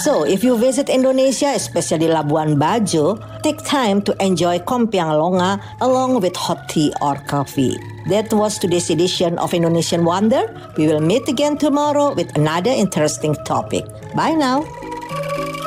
So, if you visit Indonesia, especially Labuan Bajo, take time to enjoy Kompiang Longa along with hot tea or coffee. That was today's edition of Indonesian Wonder. We will meet again tomorrow with another interesting topic. Bye now.